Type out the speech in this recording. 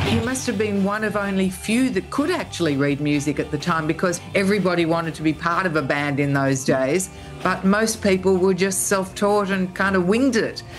He must have been one of only few that could actually read music at the time, because everybody wanted to be part of a band in those days, but most people were just self-taught and kind of winged it.